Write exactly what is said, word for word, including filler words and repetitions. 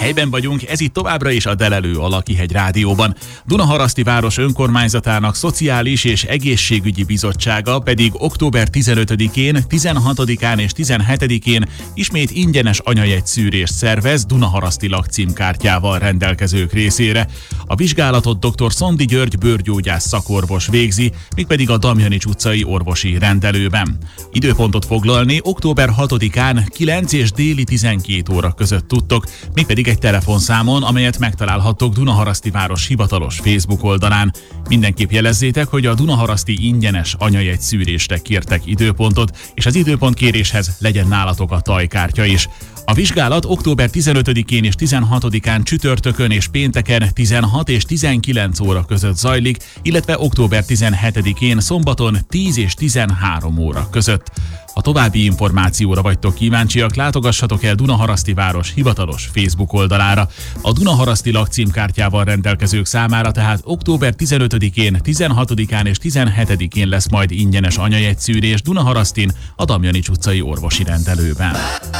Helyben vagyunk, ez itt továbbra is a Delelő a Lakihegy Rádióban. Dunaharaszti város önkormányzatának Szociális és Egészségügyi Bizottsága pedig október tizenötödikén, tizenhatodikán és tizenhetedikén ismét ingyenes anyajegyszűrést szervez Dunaharaszti lakcímkártyával rendelkezők részére. A vizsgálatot dr. Szondi György bőrgyógyász szakorvos végzi, mégpedig a Damjanics utcai orvosi rendelőben. Időpontot foglalni október hatodikán kilenc és déli tizenkét óra között tudtok, mégpedig egy telefonszámon, amelyet megtalálhattok Dunaharaszti város hivatalos Facebook oldalán. Mindenképp jelezzétek, hogy a Dunaharaszti ingyenes anyajegyszűrésre kértek időpontot, és az időpontkéréshez legyen nálatok a tajkártya is. A vizsgálat október tizenötödikén és tizenhatodikán csütörtökön és pénteken tizenhat és tizenkilenc óra között zajlik, illetve október tizenhetedikén szombaton tíz és tizenhárom óra között. Ha további információra vagytok kíváncsiak, látogassatok el Dunaharaszti város hivatalos Facebook oldalára. A Dunaharaszti lakcímkártyával rendelkezők számára tehát október tizenötödikén, tizenhatodikán és tizenhetedikén lesz majd ingyenes anyajegyszűrés Dunaharasztin, a Damjanics utcai orvosi rendelőben.